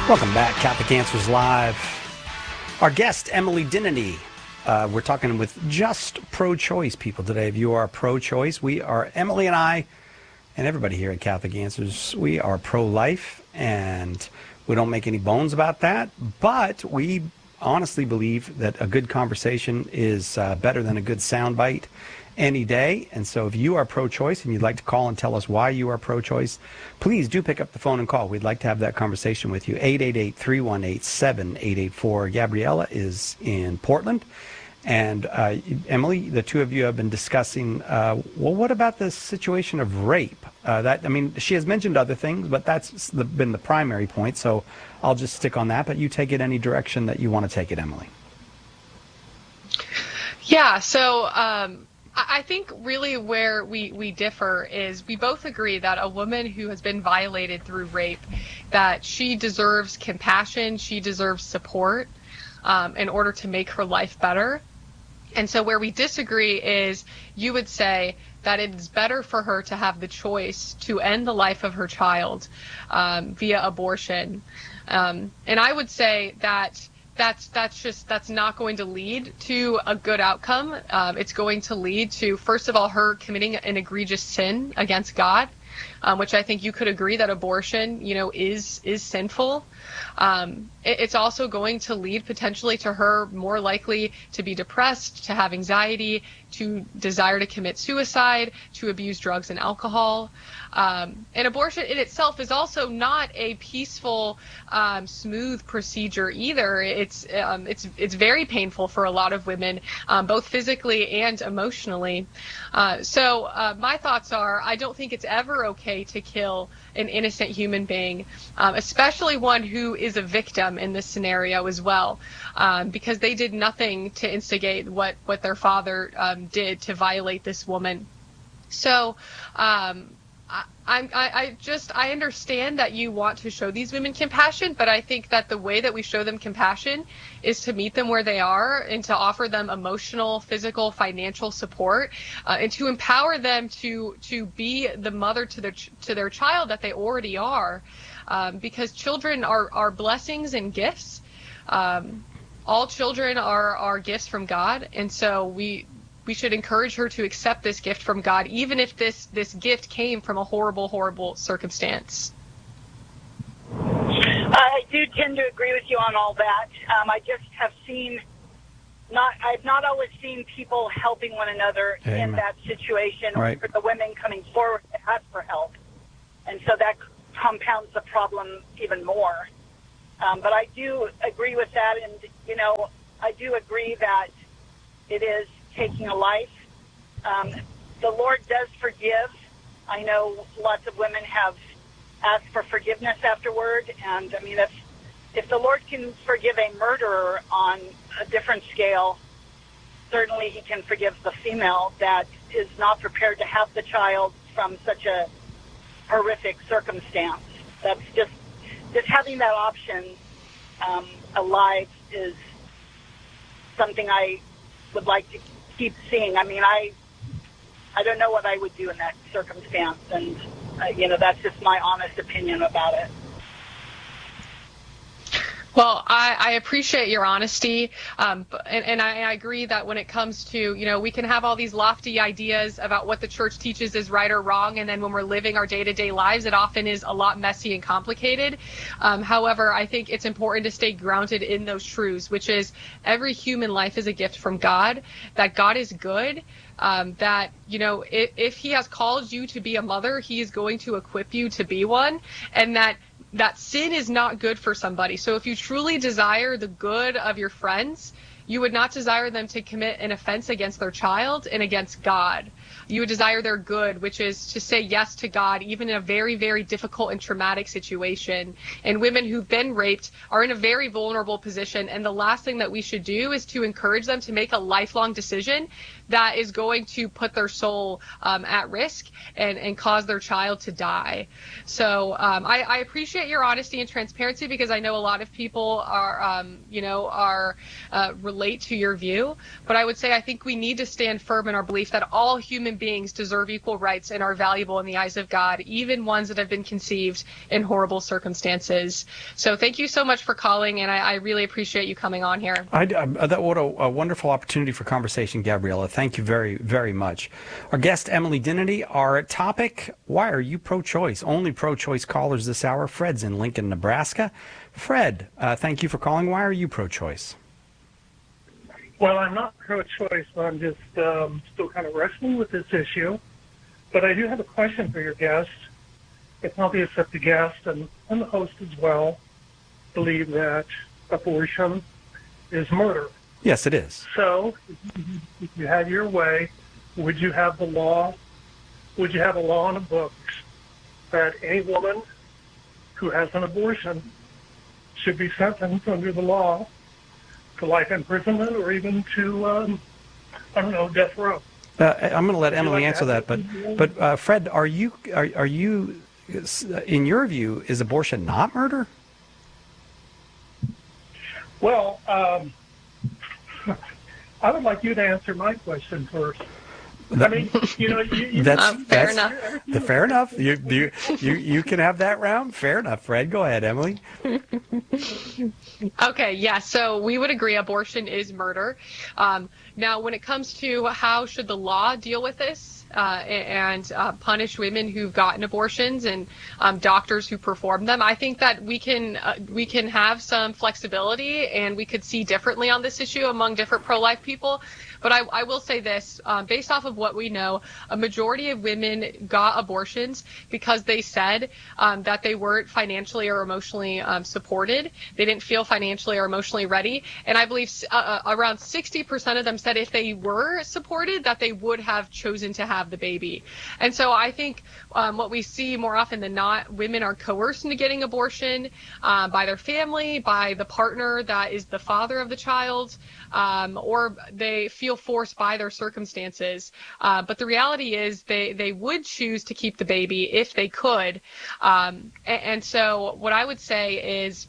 Welcome back, Catholic Answers Live. Our guest, Emily Denneny. We're talking with just pro-choice people today. If you are pro-choice, we are, Emily and I, and everybody here at Catholic Answers, we are pro-life, and we don't make any bones about that, but we honestly believe that a good conversation is better than a good soundbite any day. And so if you are pro-choice and you'd like to call and tell us why you are pro-choice, please do pick up the phone and call. We'd like to have that conversation with you. 888-318-7884. Gabriella is in Portland. And Emily, the two of you have been discussing, well, what about the situation of rape? She has mentioned other things, but that's been the primary point. So I'll just stick on that. But you take it any direction that you want to take it, Emily. Yeah, so I think really where we differ is we both agree that a woman who has been violated through rape, that she deserves compassion, she deserves support in order to make her life better. And so where we disagree is you would say that it is better for her to have the choice to end the life of her child via abortion. And I would say that that's not going to lead to a good outcome. It's going to lead to, first of all, her committing an egregious sin against God, which I think you could agree that abortion, is sinful. It's also going to lead potentially to her more likely to be depressed, to have anxiety, to desire to commit suicide, to abuse drugs and alcohol. And abortion in itself is also not a peaceful, smooth procedure either. It's very painful for a lot of women, both physically and emotionally. So my thoughts are, I don't think it's ever okay to kill an innocent human being, especially one who is a victim in this scenario as well, because they did nothing to instigate what their father did to violate this woman. So I understand that you want to show these women compassion, but I think that the way that we show them compassion is to meet them where they are and to offer them emotional, physical, financial support, and to empower them to be the mother to their child that they already are, because children are blessings and gifts. All children are gifts from God, and so we should encourage her to accept this gift from God, even if this gift came from a horrible, horrible circumstance. I do tend to agree with you on all that. I just have I've not always seen people helping one another in that situation, right, or the women coming forward to ask for help. And so that compounds the problem even more. But I do agree with that, and, I do agree that it is taking a life. The Lord does forgive. I know lots of women have asked for forgiveness afterward, and if the Lord can forgive a murderer on a different scale, certainly he can forgive the female that is not prepared to have the child from such a horrific circumstance. That's just having that option alive is something I would like to keep seeing. I don't know what I would do in that circumstance, and that's just my honest opinion about it. Well, I appreciate your honesty, and I agree that when it comes to, we can have all these lofty ideas about what the church teaches is right or wrong, and then when we're living our day-to-day lives, it often is a lot messy and complicated. However, I think it's important to stay grounded in those truths, which is every human life is a gift from God, that God is good, that, if he has called you to be a mother, he is going to equip you to be one, and that sin is not good for somebody. So if you truly desire the good of your friends, you would not desire them to commit an offense against their child and against God. You would desire their good, which is to say yes to God, even in a very, very difficult and traumatic situation. And women who've been raped are in a very vulnerable position. And the last thing that we should do is to encourage them to make a lifelong decision that is going to put their soul at risk and cause their child to die. So I appreciate your honesty and transparency, because I know a lot of people are relate to your view. But I would say I think we need to stand firm in our belief that all human human beings deserve equal rights and are valuable in the eyes of God, even ones that have been conceived in horrible circumstances. So thank you so much for calling, and I really appreciate you coming on here. What a wonderful opportunity for conversation, Gabriella. Thank you very, very much. Our guest, Emily Dennedy. Our topic, why are you pro-choice? Only pro-choice callers this hour. Fred's in Lincoln, Nebraska. Fred, thank you for calling. Why are you pro-choice? Well, I'm not pro-choice. I'm just still kind of wrestling with this issue. But I do have a question for your guest. It's obvious that the guest and the host as well believe that abortion is murder. Yes, it is. So, if you had your way, would you have the law? Would you have a law in the books that any woman who has an abortion should be sentenced under the law to life imprisonment or even to, death row? I'm going to let Emily answer that, but Fred, are you, in your view, is abortion not murder? Well, I would like you to answer my question first. That's fair enough. Fair enough. You can have that round. Fair enough, Fred. Go ahead, Emily. Okay, yeah, so we would agree abortion is murder. Now, when it comes to how should the law deal with this and punish women who've gotten abortions and doctors who perform them, I think that we can have some flexibility and we could see differently on this issue among different pro-life people. But I will say this, based off of what we know, a majority of women got abortions because they said that they weren't financially or emotionally supported. They didn't feel financially or emotionally ready. And I believe around 60% of them said if they were supported, that they would have chosen to have the baby. And so I think what we see more often than not, women are coerced into getting abortion by their family, by the partner that is the father of the child, or they feel forced by their circumstances. But the reality is they would choose to keep the baby if they could. And so what I would say is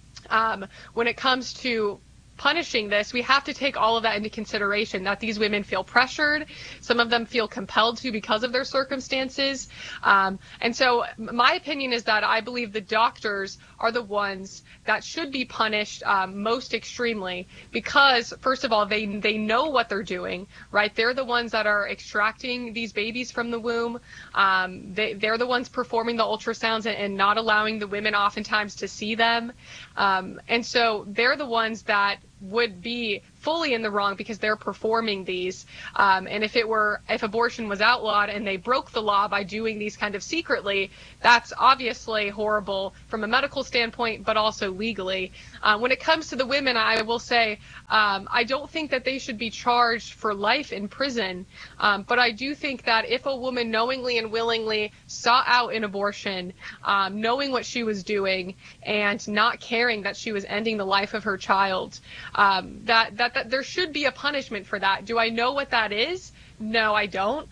when it comes to punishing this, we have to take all of that into consideration, that these women feel pressured. Some of them feel compelled to because of their circumstances. And so my opinion is that I believe the doctors are the ones that should be punished most extremely because, first of all, they know what they're doing, right? They're the ones that are extracting these babies from the womb. They're the ones performing the ultrasounds and not allowing the women oftentimes to see them. And so they're the ones that would be fully in the wrong because they're performing these. And if abortion was outlawed and they broke the law by doing these kind of secretly, that's obviously horrible from a medical standpoint, but also legally. When it comes to the women, I will say I don't think that they should be charged for life in prison. But I do think that if a woman knowingly and willingly sought out an abortion, knowing what she was doing and not caring that she was ending the life of her child, that there should be a punishment for that. Do I know what that is? No, I don't.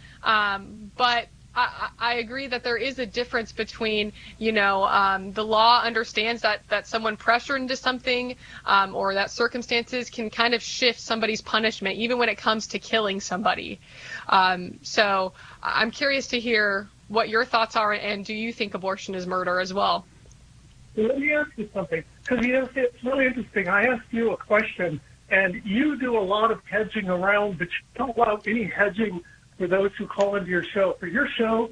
But I agree that there is a difference between, the law understands that someone pressured into something or that circumstances can kind of shift somebody's punishment, even when it comes to killing somebody. So I'm curious to hear what your thoughts are, and do you think abortion is murder as well? Let me ask you something, because it's really interesting. I asked you a question, and you do a lot of hedging around, but you don't allow any hedging for those who call into your show. For your show,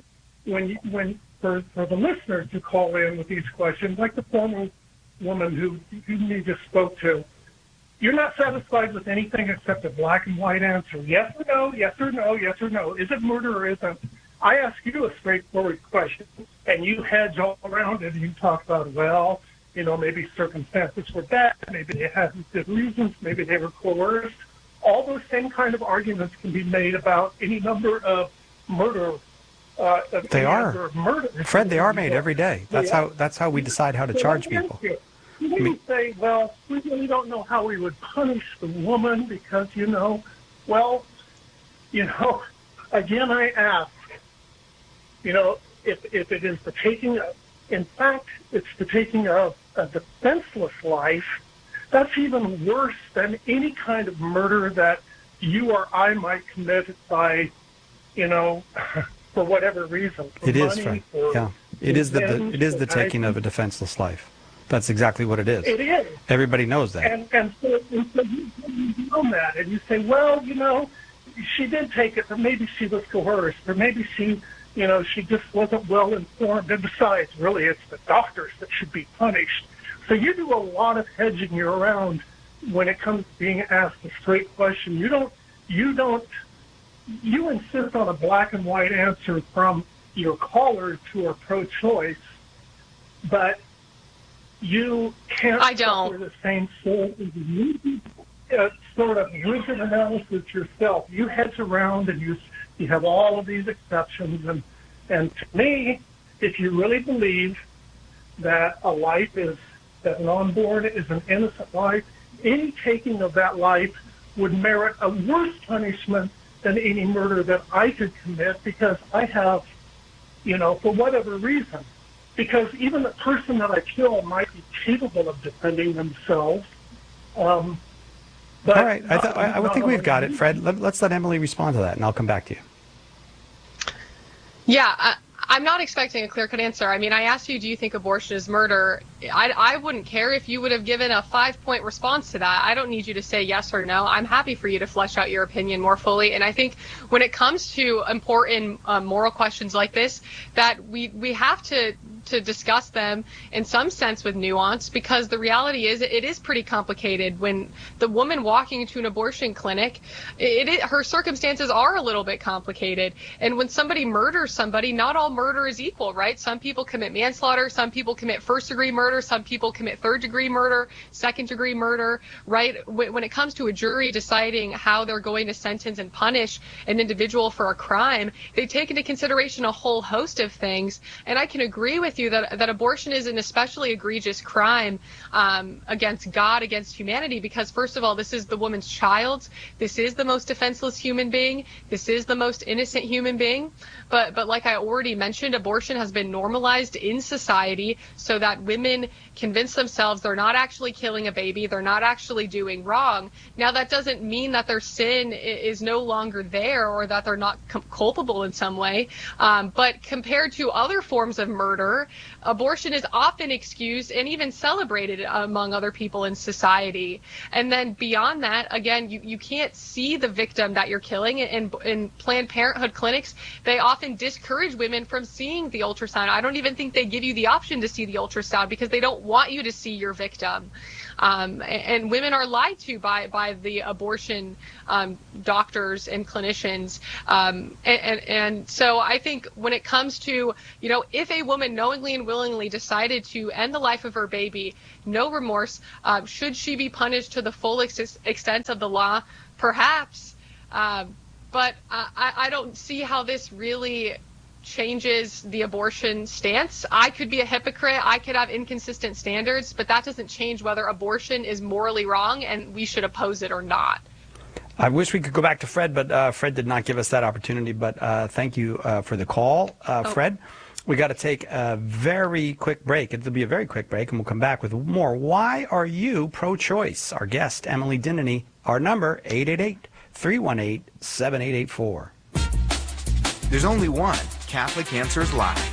for the listeners who call in with these questions, like the former woman who you just spoke to, you're not satisfied with anything except a black and white answer. Yes or no, yes or no, yes or no. Is it murder or isn't? I ask you a straightforward question, and you hedge all around it, and you talk about, well, maybe circumstances were bad, maybe they had good reasons, maybe they were coerced. All those same kind of arguments can be made about any number of murder. They are. Fred, they are made every day. That's how we decide how to charge people. You say, well, we really don't know how we would punish the woman because, again, I ask, if it is the taking of, in fact, it's the taking of a defenseless life, that's even worse than any kind of murder that you or I might commit by for whatever reason. For It is, money, Fred. Yeah. It is the taking of a defenseless life. That's exactly what it is. It is. Everybody knows that. And so you know that, and you say, well, she did take it, but maybe she was coerced, or maybe she just wasn't well informed. And besides, really, it's the doctors that should be punished. So you do a lot of hedging around when it comes to being asked a straight question. You insist on a black and white answer from your callers who are pro-choice, but you can't suffer the same sort of rigid analysis yourself. You hedge around and you have all of these exceptions. And to me, if you really believe that that an unborn is an innocent life, any taking of that life would merit a worse punishment than any murder that I could commit, because I have, for whatever reason, because even the person that I kill might be capable of defending themselves. But, all right. I think we've got it, Fred. Let's let Emily respond to that, and I'll come back to you. Yeah, I'm not expecting a clear-cut answer. I mean, I asked you, do you think abortion is murder? I wouldn't care if you would have given a 5-point response to that. I don't need you to say yes or no. I'm happy for you to flesh out your opinion more fully. And I think when it comes to important moral questions like this, that we have to discuss them in some sense with nuance, because the reality is it is pretty complicated. When the woman walking into an abortion clinic, her circumstances are a little bit complicated. And when somebody murders somebody, not all murder is equal, right? Some people commit manslaughter, some people commit first-degree murder, some people commit third-degree murder, second-degree murder, right? When it comes to a jury deciding how they're going to sentence and punish an individual for a crime, they take into consideration a whole host of things. And I can agree with you that abortion is an especially egregious crime against God, against humanity, because first of all, this is the woman's child. This is the most defenseless human being. This is the most innocent human being. But like I already mentioned, abortion has been normalized in society so that women convince themselves they're not actually killing a baby, they're not actually doing wrong. Now, that doesn't mean that their sin is no longer there or that they're not culpable in some way. But compared to other forms of murder, abortion is often excused and even celebrated among other people in society. And then beyond that, again, you can't see the victim that you're killing. In Planned Parenthood clinics, they often discourage women from seeing the ultrasound. I don't even think they give you the option to see the ultrasound because they don't want you to see your victim. And women are lied to by the abortion doctors and clinicians. And so I think when it comes to, if a woman knowingly and willingly decided to end the life of her baby, no remorse, should she be punished to the full extent of the law? Perhaps. But I don't see how this really changes the abortion stance. I could be a hypocrite. I could have inconsistent standards, but that doesn't change whether abortion is morally wrong and we should oppose it or not. I wish we could go back to Fred, but Fred did not give us that opportunity. But thank you for the call, Fred. We got to take a very quick break. It'll be a very quick break, and we'll come back with more. Why are you pro-choice? Our guest, Emily Denneny. Our number, 888-318-7884. There's only one Catholic Answers Live.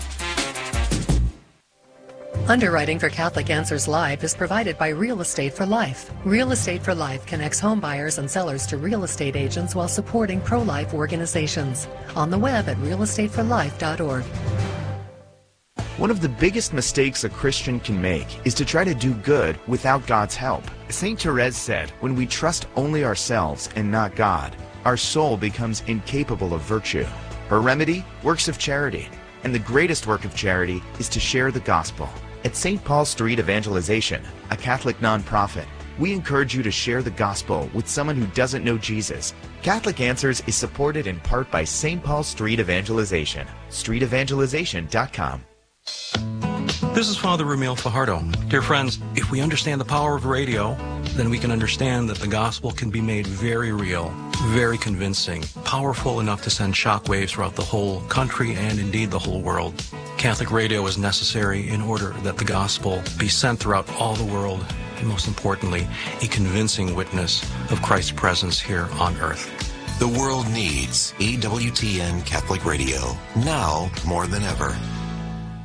Underwriting for Catholic Answers Live is provided by Real Estate for Life. Real Estate for Life connects home buyers and sellers to real estate agents while supporting pro-life organizations. On the web at realestateforlife.org. One of the biggest mistakes a Christian can make is to try to do good without God's help. St. Therese said, when we trust only ourselves and not God, our soul becomes incapable of virtue. Her remedy? Works of charity. And the greatest work of charity is to share the gospel. At St. Paul Street Evangelization, a Catholic nonprofit, we encourage you to share the gospel with someone who doesn't know Jesus. Catholic Answers is supported in part by St. Paul Street Evangelization. StreetEvangelization.com. This is Father Ramil Fajardo. Dear friends, if we understand the power of radio, then we can understand that the gospel can be made very real, very convincing, powerful enough to send shockwaves throughout the whole country and indeed the whole world. Catholic radio is necessary in order that the gospel be sent throughout all the world, and most importantly, a convincing witness of Christ's presence here on earth. The world needs EWTN Catholic Radio now more than ever.